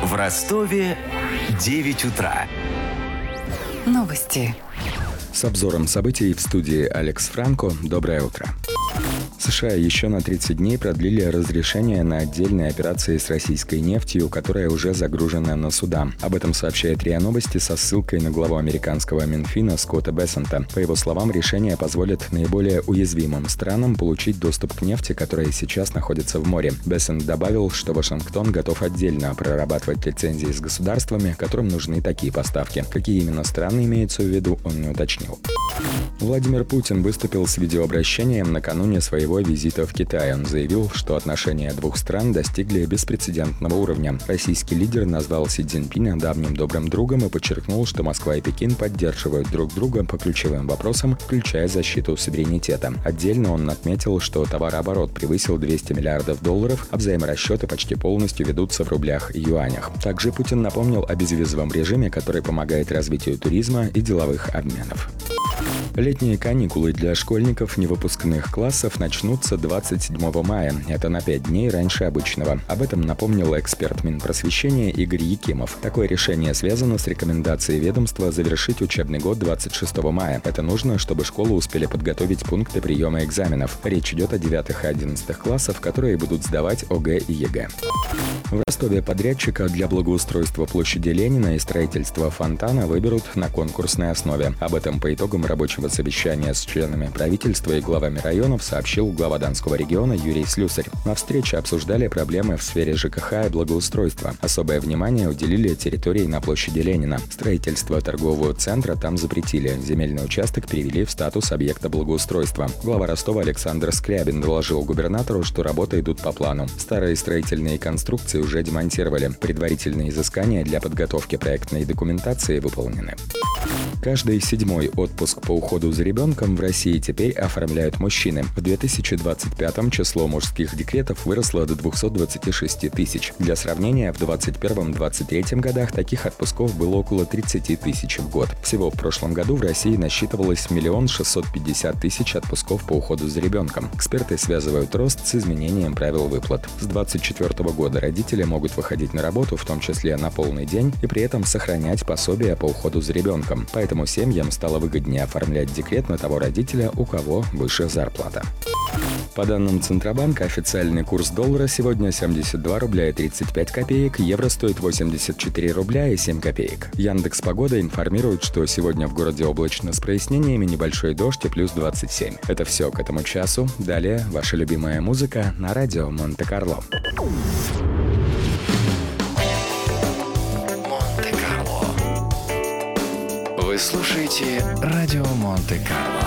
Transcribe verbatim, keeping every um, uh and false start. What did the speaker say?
В Ростове девять утра. Новости. С обзором событий в студии Алекс Франко. Доброе утро. США еще на тридцать дней продлили разрешение на отдельные операции с российской нефтью, которая уже загружена на суда. Об этом сообщает РИА Новости со ссылкой на главу американского Минфина Скотта Бессента. По его словам, решение позволит наиболее уязвимым странам получить доступ к нефти, которая сейчас находится в море. Бессент добавил, что Вашингтон готов отдельно прорабатывать лицензии с государствами, которым нужны такие поставки. Какие именно страны имеются в виду, он не уточнил. Владимир Путин выступил с видеообращением накануне своего визита в Китай. Он заявил, что отношения двух стран достигли беспрецедентного уровня. Российский лидер назвал Си Цзиньпиня давним добрым другом и подчеркнул, что Москва и Пекин поддерживают друг друга по ключевым вопросам, включая защиту суверенитета. Отдельно он отметил, что товарооборот превысил двести миллиардов долларов, а взаиморасчеты почти полностью ведутся в рублях и юанях. Также Путин напомнил о безвизовом режиме, который помогает развитию туризма и деловых обменов. Летние каникулы для школьников невыпускных классов начнутся двадцать седьмого мая. Это на пять дней раньше обычного. Об этом напомнил эксперт Минпросвещения Игорь Якимов. Такое решение связано с рекомендацией ведомства завершить учебный год двадцать шестого мая. Это нужно, чтобы школы успели подготовить пункты приема экзаменов. Речь идет о девятых и одиннадцатых классах, которые будут сдавать ОГЭ и ЕГЭ. В Ростове подрядчика для благоустройства площади Ленина и строительства фонтана выберут на конкурсной основе. Об этом по итогам рабочего совещания с членами правительства и главами районов сообщил глава Донского региона Юрий Слюсарь. На встрече обсуждали проблемы в сфере ЖКХ и благоустройства. Особое внимание уделили территории на площади Ленина. Строительство торгового центра там запретили. Земельный участок перевели в статус объекта благоустройства. Глава Ростова Александр Скрябин доложил губернатору, что работы идут по плану. Старые строительные конструкции уже демонтировали. Предварительные изыскания для подготовки проектной документации выполнены. Каждый седьмой отпуск по уходу за ребенком в России теперь оформляют мужчины. В две тысячи двадцать пятом число мужских декретов выросло до двухсот двадцати шести тысяч. Для сравнения, в двадцать первом — двадцать третьем годах таких отпусков было около тридцати тысяч в год. Всего в прошлом году в России насчитывалось миллион шестьсот пятьдесят тысяч отпусков по уходу за ребенком. Эксперты связывают рост с изменением правил выплат. С двадцать четвёртого года родители могут выходить на работу, в том числе на полный день, и при этом сохранять пособие по уходу за ребенком. Поэтому семьям стало выгоднее оформлять декрет на того родителя, у кого выше зарплата. По данным Центробанка, официальный курс доллара сегодня семьдесят два рубля и тридцать пять копеек, евро стоит восемьдесят четыре рубля и семь копеек. Яндекс.Погода информирует, что сегодня в городе облачно с прояснениями, небольшой дождь и плюс двадцать семь. Это все к этому часу. Далее ваша любимая музыка на радио Монте-Карло. Вы слушаете радио Монте-Карло.